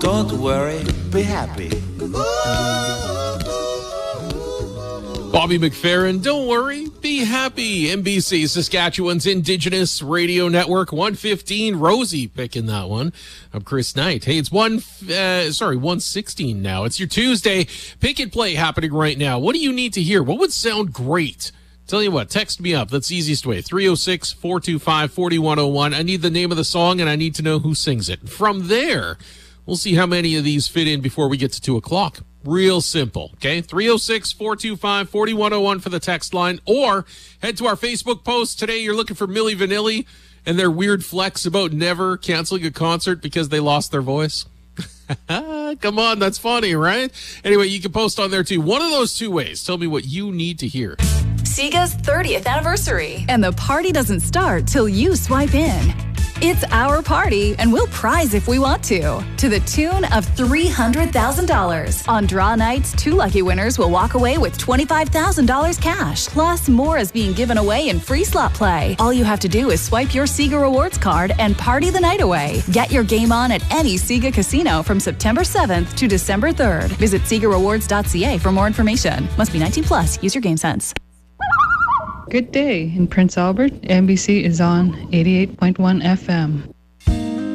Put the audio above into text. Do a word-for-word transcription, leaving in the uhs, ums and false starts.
Don't worry, be happy. Bobby McFerrin, don't worry, be happy. N B C, Saskatchewan's Indigenous Radio Network, one fifteen. Rosie picking that one. I'm Chris Knight. Hey, it's one, uh, sorry, one sixteen now. It's your Tuesday pick and play happening right now. What do you need to hear? What would sound great? Tell you what, text me up. That's the easiest way. three oh six, four two five, four one oh one. I need the name of the song and I need to know who sings it. From there, we'll see how many of these fit in before we get to two o'clock. Real simple, okay? three oh six, four two five, four one oh one for the text line, or head to our Facebook post. Today you're looking for Milli Vanilli and their weird flex about never canceling a concert because they lost their voice. Come on, that's funny, right? Anyway, you can post on there too. One of those two ways. Tell me what you need to hear. Sega's thirtieth anniversary. And the party doesn't start till you swipe in. It's our party, and we'll prize if we want to, to the tune of three hundred thousand dollars. On draw nights, two lucky winners will walk away with twenty-five thousand dollars cash. Plus, more is being given away in free slot play. All you have to do is swipe your Sega Rewards card and party the night away. Get your game on at any Sega casino from September seventh to December third. Visit Sega Rewards dot C A for more information. Must be nineteen plus. Use your game sense. Good day. In Prince Albert, N B C is on eighty-eight point one F M.